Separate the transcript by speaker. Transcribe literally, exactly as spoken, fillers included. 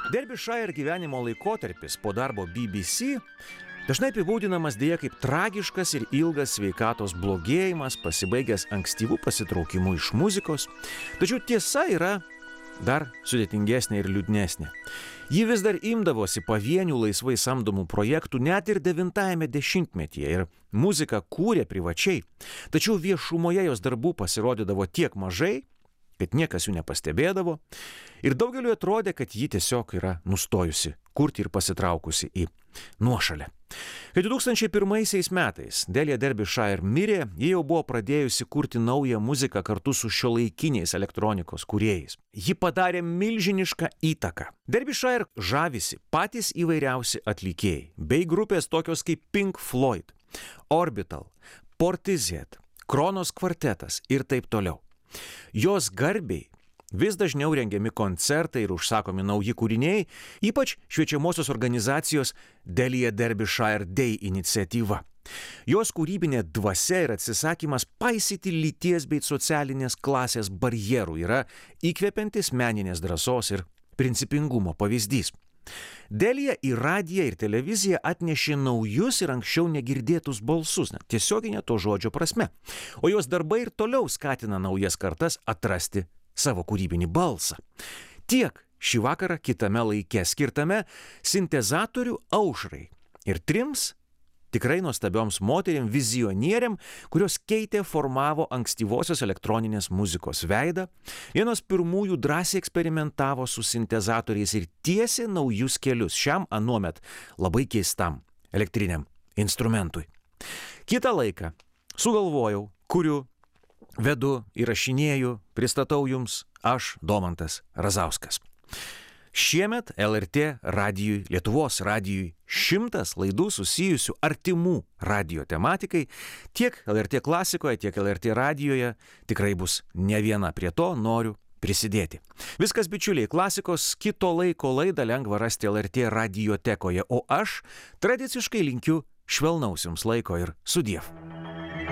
Speaker 1: Derbyshire gyvenimo laikotarpis po darbo B B C dažnai apibūdinamas dėja kaip tragiškas ir ilgas sveikatos blogėjimas, pasibaigęs ankstyvų pasitraukimų iš muzikos. Tačiau tiesa yra dar sudėtingesnė ir liūdnesnė. Ji vis dar imdavosi pavienių laisvai samdomų projektų net ir devintajame dešimtmetyje ir muziką kūrė privačiai. Tačiau viešumoje jos darbų pasirodydavo tiek mažai, kad niekas jų nepastebėdavo ir daugeliu atrodė, kad ji tiesiog yra nustojusi kurti ir pasitraukusi į nuošalę. Kai du tūkstančiai pirmaisiais metais Delija Derbyshire mirė, ji jau buvo pradėjusi kurti naują muziką kartu su šiuolaikiniais elektronikos kūrėjais. Ji padarė milžinišką įtaką. Derbyshire žavisi patys įvairiausi atlikėjai, bei grupės tokios kaip Pink Floyd, Orbital, Portishead, Kronos kvartetas ir taip toliau. Jos garbiai vis dažniau rengiami koncertai ir užsakomi nauji kūriniai, ypač šviečiamosios organizacijos Delija Derbyshire Day iniciatyva. Jos kūrybinė dvasia ir atsisakymas paisyti lyties bei socialinės klasės barjerų yra įkvepiantis meninės drąsos ir principingumo pavyzdys. Delija į radiją ir televiziją atnešė naujus ir anksčiau negirdėtus balsus, net tiesioginė to žodžio prasme. O jos darbai ir toliau skatina naujas kartas atrasti savo kūrybinį balsą. Tiek šį vakarą kitame laike skirtame sintezatorių aušrai ir trims tikrai nuostabioms moterim, vizionieriam, kurios keitė, formavo ankstyvosios elektroninės muzikos veidą. Vienos pirmųjų drąsiai eksperimentavo su sintezatoriais ir tiesė naujus kelius šiam anuomet labai keistam elektriniam instrumentui. Kitą laiką sugalvojau, kuriu, vedu, įrašinėju, pristatau jums aš, Domantas Razauskas. Šiemet L R T radijui, Lietuvos radijui šimtas laidų susijusių artimų radijo tematikai, tiek L R T klasikoje, tiek L R T radijoje tikrai bus ne viena, prie to noriu prisidėti. Viskas, bičiuliai, klasikos kito laiko laidą lengva rasti L R T radiotekoje, o aš tradiciškai linkiu švelnaus jums laiko ir sudiev.